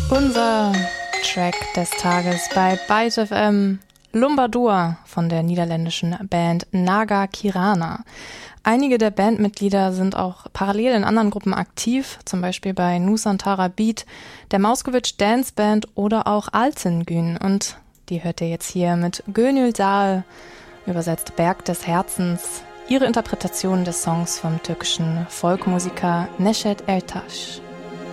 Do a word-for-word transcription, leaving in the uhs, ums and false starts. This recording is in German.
Unser Track des Tages bei Byte F M, Lumbadur von der niederländischen Band Naga Kirana. Einige der Bandmitglieder sind auch parallel in anderen Gruppen aktiv, zum Beispiel bei Nusantara Beat, der Mauskowitsch Dance Band oder auch Alzingün. Und die hört ihr jetzt hier mit Gönül Dağ, übersetzt Berg des Herzens, ihre Interpretation des Songs vom türkischen Folkmusiker Neşet Ertaş.